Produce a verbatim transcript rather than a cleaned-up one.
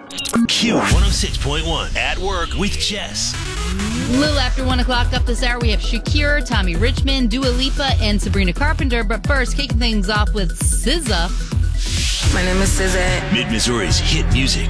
Q one oh six point one, At Work with Jess. A little after one o'clock up this hour, we have Shakira, Tommy Richmond, Dua Lipa, and Sabrina Carpenter. But first, kicking things off with S Z A. My name is S Z A. Mid-Missouri's hit music